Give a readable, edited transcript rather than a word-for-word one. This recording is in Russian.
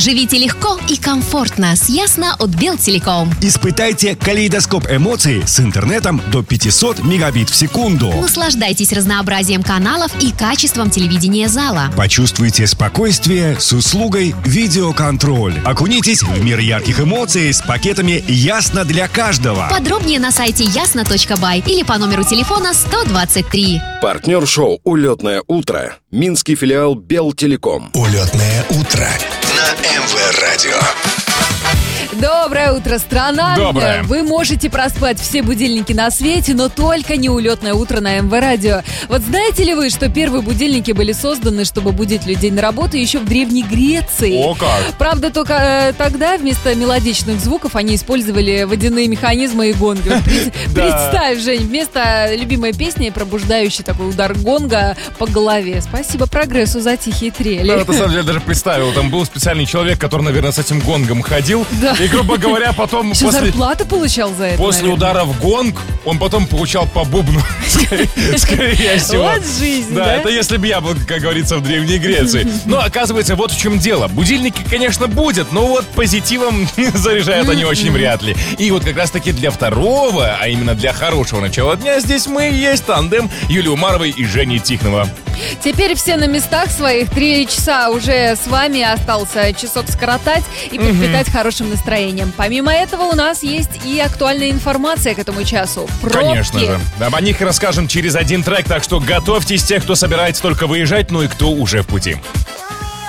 Живите легко и комфортно с Ясно от Белтелеком. Испытайте калейдоскоп эмоций с интернетом до 500 мегабит в секунду. Наслаждайтесь разнообразием каналов и качеством телевидения зала. Почувствуйте спокойствие с услугой видеоконтроль. Окунитесь в мир ярких эмоций с пакетами «Ясно для каждого». Подробнее на сайте ясно.бай или по номеру телефона 123. Партнер шоу «Улетное утро» – Минский филиал Белтелеком. Улетное утро на МВ-радио. Доброе утро, страна! Доброе. Вы можете проспать все будильники на свете, но только не улетное утро на МВ-радио. Вот знаете ли вы, что первые будильники были созданы, чтобы будить людей на работу еще в Древней Греции? О, как! Правда, только тогда вместо мелодичных звуков они использовали водяные механизмы и гонги. Вот представь, Жень, вместо любимой песни пробуждающий такой удар гонга по голове. Спасибо прогрессу за тихие трели. Да, на самом деле, даже представил, там был специальный человек, который, наверное, с этим гонгом ходил. Да. И, грубо говоря, потом Еще зарплату получал за это, после наверное. удара в гонг, он потом получал по бубну. Скорее всего. Вот жизнь, да? Да, это если бы я был, как говорится, в Древней Греции. Но, оказывается, вот в чем дело. Будильники, конечно, будет, но вот позитивом заряжают они очень вряд ли. И вот как раз-таки для второго, а именно для хорошего начала дня, здесь мы и есть тандем Юлии Умаровой и Жени Тихонова. Теперь все на местах своих. 3 часа уже с вами. Остался часок скоротать и подпитать хорошим настроением. Помимо этого у нас есть и актуальная информация к этому часу. Пробки. Конечно же. Об них расскажем через один трек, так что готовьтесь те, кто собирается только выезжать, ну и кто уже в пути.